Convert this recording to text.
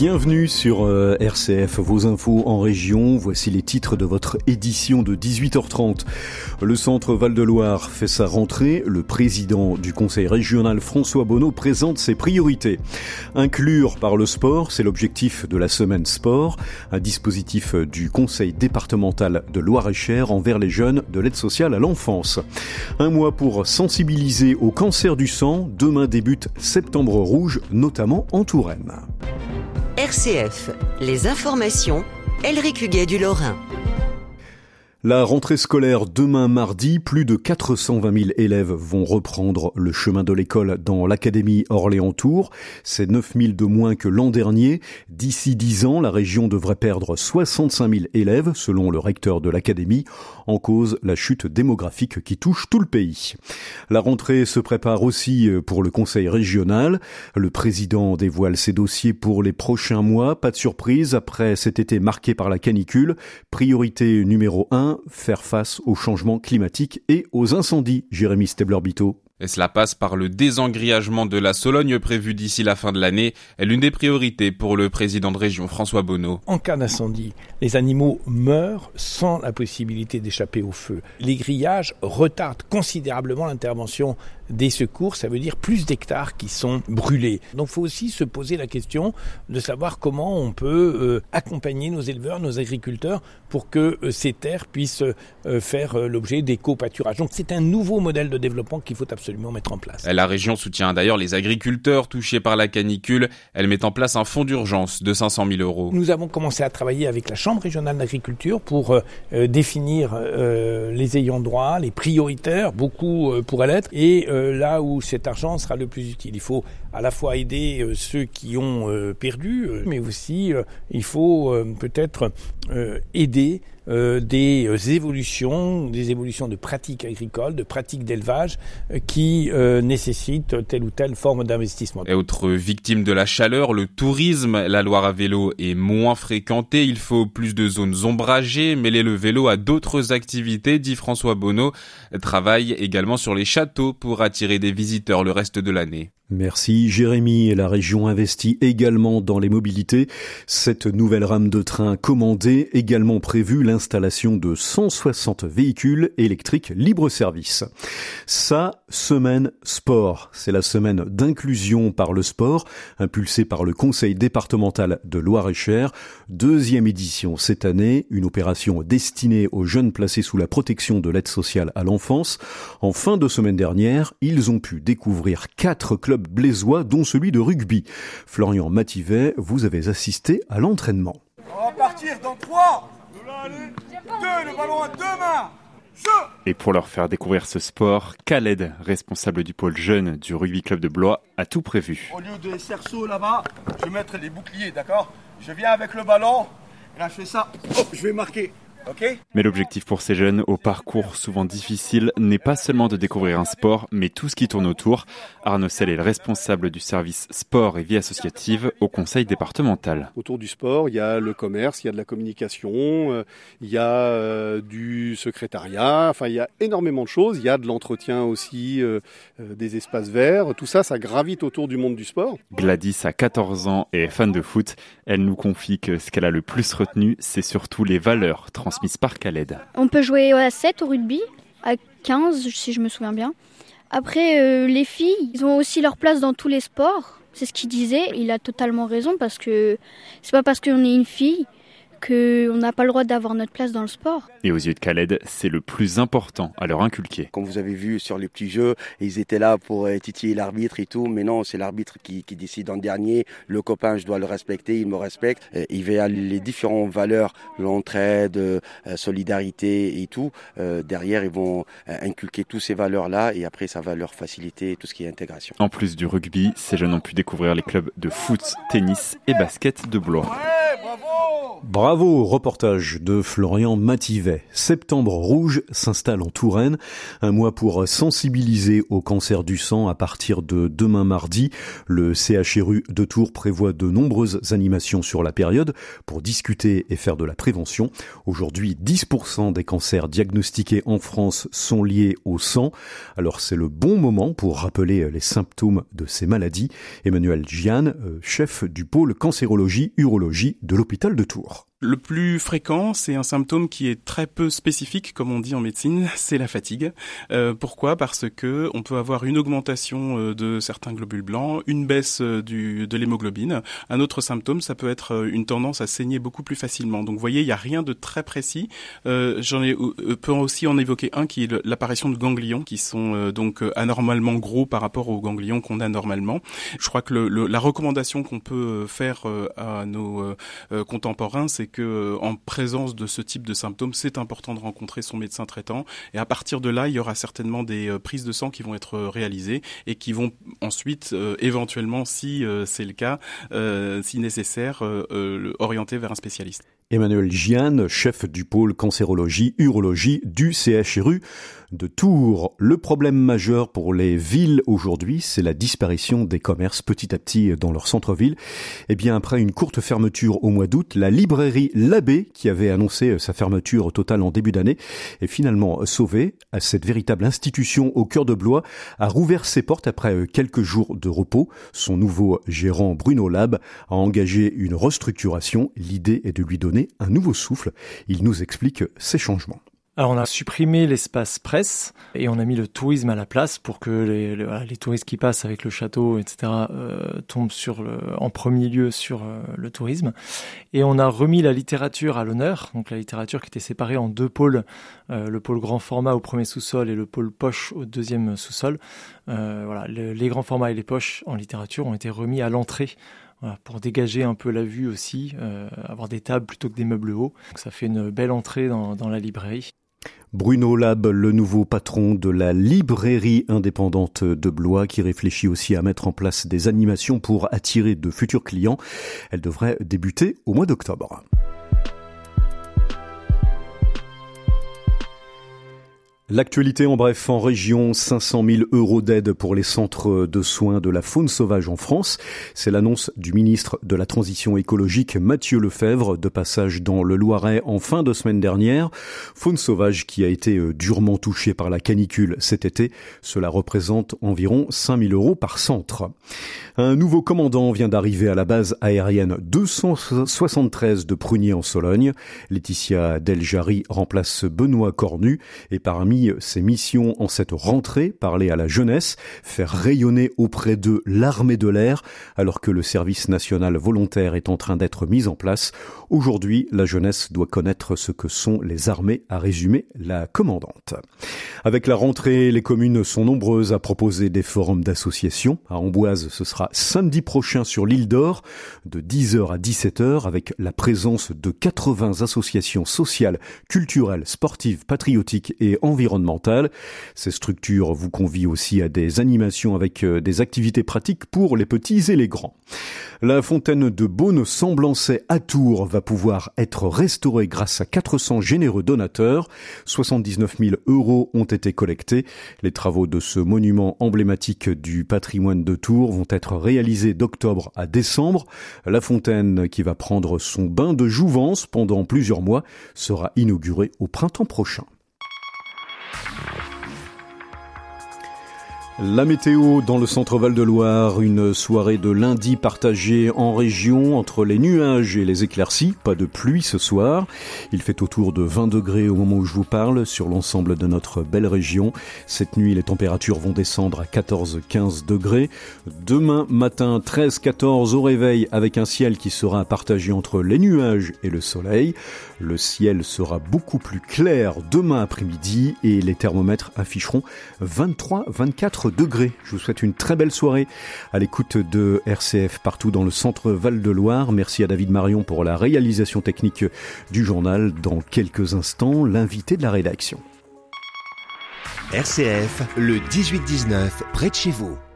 Bienvenue sur RCF, vos infos en région. Voici les titres de votre édition de 18h30. Le centre Val-de-Loire fait sa rentrée. Le président du conseil régional, François Bonneau, présente ses priorités. Inclure par le sport, c'est l'objectif de la semaine sport, un dispositif du conseil départemental de Loir-et-Cher envers les jeunes de l'aide sociale à l'enfance. Un mois pour sensibiliser au cancer du sang. Demain débute Septembre Rouge, notamment en Touraine. RCF, les informations, Elric Huguet du Lorrain. La rentrée scolaire demain mardi, plus de 420 000 élèves vont reprendre le chemin de l'école dans l'académie Orléans-Tours. C'est 9 000 de moins que l'an dernier. D'ici 10 ans, la région devrait perdre 65 000 élèves, selon le recteur de l'académie. En cause, la chute démographique qui touche tout le pays. La rentrée se prépare aussi pour le conseil régional. Le président dévoile ses dossiers pour les prochains mois. Pas de surprise, après cet été marqué par la canicule. Priorité numéro 1, faire face au changement climatique et aux incendies. Jérémy Stebler-Bito. Et cela passe par le désengrillagement de la Sologne prévu d'ici la fin de l'année, est l'une des priorités pour le président de région François Bonneau. En cas d'incendie, les animaux meurent sans la possibilité d'échapper au feu. Les grillages retardent considérablement l'intervention des secours, ça veut dire plus d'hectares qui sont brûlés. Donc il faut aussi se poser la question de savoir comment on peut accompagner nos éleveurs, nos agriculteurs pour que ces terres puissent faire l'objet d'éco-pâturage. Donc c'est un nouveau modèle de développement qu'il faut absolument mettre en place. La région soutient d'ailleurs les agriculteurs touchés par la canicule. Elle met en place un fonds d'urgence de 500 000 €. Nous avons commencé à travailler avec la Chambre régionale d'agriculture pour définir les ayants droit, les prioritaires, beaucoup pourraient l'être, et là où cet argent sera le plus utile. Il faut à la fois aider ceux qui ont perdu, mais aussi il faut peut-être aider des évolutions de pratiques agricoles, de pratiques d'élevage qui nécessitent telle ou telle forme d'investissement. Et autre victime de la chaleur, le tourisme. La Loire à vélo est moins fréquentée. Il faut plus de zones ombragées, mêler le vélo à d'autres activités, dit François Bonneau. Travaille également sur les châteaux pour attirer des visiteurs le reste de l'année. Merci Jérémy. La région investit également dans les mobilités. Cette nouvelle rame de train commandée, également prévue l'installation de 160 véhicules électriques libre-service. Sa semaine sport, c'est la semaine d'inclusion par le sport, impulsée par le conseil départemental de Loir-et-Cher. 2e édition cette année, une opération destinée aux jeunes placés sous la protection de l'aide sociale à l'enfance. En fin de semaine dernière, ils ont pu découvrir 4 clubs blésois, dont celui de rugby. Florian Mativet, vous avez assisté à l'entraînement. On va partir dans 3, 2, le ballon à 2 mains. Et pour leur faire découvrir ce sport, Khaled, responsable du pôle jeune du rugby club de Blois, a tout prévu. Au lieu des cerceaux là-bas, je vais mettre les boucliers, d'accord ? Je viens avec le ballon, et là je fais ça, je vais marquer. Okay. Mais l'objectif pour ces jeunes, au parcours souvent difficile, n'est pas seulement de découvrir un sport, mais tout ce qui tourne autour. Arnaud Selle est le responsable du service sport et vie associative au conseil départemental. Autour du sport, il y a le commerce, il y a de la communication, il y a du secrétariat, enfin il y a énormément de choses. Il y a de l'entretien aussi, des espaces verts. Tout ça, ça gravite autour du monde du sport. Gladys a 14 ans et est fan de foot. Elle nous confie que ce qu'elle a le plus retenu, c'est surtout les valeurs transmises par Khaled. On peut jouer à 7 au rugby, à 15 si je me souviens bien. Après, les filles, ils ont aussi leur place dans tous les sports. C'est ce qu'il disait. Il a totalement raison parce que c'est pas parce qu'on est une fille qu'on n'a pas le droit d'avoir notre place dans le sport. Et aux yeux de Khaled, c'est le plus important à leur inculquer. Comme vous avez vu sur les petits jeux, ils étaient là pour titiller l'arbitre et tout, mais non, c'est l'arbitre qui décide en dernier. Le copain, je dois le respecter, il me respecte. Il va les différentes valeurs, l'entraide, solidarité et tout. Derrière, ils vont inculquer toutes ces valeurs-là et après, ça va leur faciliter tout ce qui est intégration. En plus du rugby, ces jeunes ont pu découvrir les clubs de foot, tennis et basket de Blois. Ouais, bravo! Bravo, reportage de Florian Mativet. Septembre rouge s'installe en Touraine, un mois pour sensibiliser au cancer du sang à partir de demain mardi. Le CHRU de Tours prévoit de nombreuses animations sur la période pour discuter et faire de la prévention. Aujourd'hui, 10% des cancers diagnostiqués en France sont liés au sang. Alors c'est le bon moment pour rappeler les symptômes de ces maladies. Emmanuel Gian, chef du pôle cancérologie-urologie de l'hôpital de Tours. Le plus fréquent, c'est un symptôme qui est très peu spécifique, comme on dit en médecine, c'est la fatigue. Pourquoi ? Parce que on peut avoir une augmentation de certains globules blancs, une baisse de l'hémoglobine. Un autre symptôme, ça peut être une tendance à saigner beaucoup plus facilement. Donc, vous voyez, il n'y a rien de très précis. Peut aussi en évoquer un qui est l'apparition de ganglions, qui sont donc anormalement gros par rapport aux ganglions qu'on a normalement. Je crois que la recommandation qu'on peut faire à nos contemporains, c'est que en présence de ce type de symptômes, c'est important de rencontrer son médecin traitant. Et à partir de là, il y aura certainement des prises de sang qui vont être réalisées et qui vont ensuite, éventuellement, si c'est le cas, si nécessaire, orienter vers un spécialiste. Emmanuel Gian, chef du pôle cancérologie-urologie du CHRU de Tours. Le problème majeur pour les villes aujourd'hui, c'est la disparition des commerces petit à petit dans leur centre-ville. Eh bien, après une courte fermeture au mois d'août, la librairie L'Abbé, qui avait annoncé sa fermeture totale en début d'année, est finalement sauvée. Cette véritable institution au cœur de Blois a rouvert ses portes après quelques jours de repos. Son nouveau gérant Bruno Lab a engagé une restructuration. L'idée est de lui donner un nouveau souffle. Il nous explique ces changements. Alors on a supprimé l'espace presse et on a mis le tourisme à la place pour que les touristes qui passent avec le château, etc. Tombent en premier lieu sur le tourisme. Et on a remis la littérature à l'honneur, donc la littérature qui était séparée en deux pôles, le pôle grand format au premier sous-sol et le pôle poche au deuxième sous-sol. Les grands formats et les poches en littérature ont été remis à l'entrée. Voilà, pour dégager un peu la vue aussi, avoir des tables plutôt que des meubles hauts. Donc ça fait une belle entrée dans la librairie. Bruno Lab, le nouveau patron de la librairie indépendante de Blois, qui réfléchit aussi à mettre en place des animations pour attirer de futurs clients. Elle devrait débuter au mois d'octobre. L'actualité en bref, en région, 500 000 € d'aide pour les centres de soins de la faune sauvage en France. C'est l'annonce du ministre de la Transition écologique, Mathieu Lefebvre, de passage dans le Loiret en fin de semaine dernière. Faune sauvage qui a été durement touchée par la canicule cet été. Cela représente environ 5 000 € par centre. Un nouveau commandant vient d'arriver à la base aérienne 273 de Prunier en Sologne. Laetitia Deljari remplace Benoît Cornu et parmi ses missions en cette rentrée, parler à la jeunesse, faire rayonner auprès d'eux l'armée de l'air, alors que le service national volontaire est en train d'être mis en place. Aujourd'hui, la jeunesse doit connaître ce que sont les armées, a résumé la commandante. Avec la rentrée, les communes sont nombreuses à proposer des forums d'associations. À Amboise, ce sera samedi prochain sur l'île d'Or, de 10h à 17h, avec la présence de 80 associations sociales, culturelles, sportives, patriotiques et environnementales. Ces structures vous convient aussi à des animations avec des activités pratiques pour les petits et les grands. La fontaine de Beaune-Semblançay à Tours va pouvoir être restaurée grâce à 400 généreux donateurs. 79 000 € ont été collectés. Les travaux de ce monument emblématique du patrimoine de Tours vont être réalisés d'octobre à décembre. La fontaine, qui va prendre son bain de jouvence pendant plusieurs mois, sera inaugurée au printemps prochain. La météo dans le centre Val-de-Loire, une soirée de lundi partagée en région entre les nuages et les éclaircies, pas de pluie ce soir. Il fait autour de 20 degrés au moment où je vous parle sur l'ensemble de notre belle région. Cette nuit, les températures vont descendre à 14-15 degrés. Demain matin, 13-14 au réveil avec un ciel qui sera partagé entre les nuages et le soleil. Le ciel sera beaucoup plus clair demain après-midi et les thermomètres afficheront 23-24 degrés. Je vous souhaite une très belle soirée à l'écoute de RCF partout dans le centre Val-de-Loire. Merci à David Marion pour la réalisation technique du journal. Dans quelques instants, l'invité de la rédaction. RCF, le 18-19, près de chez vous.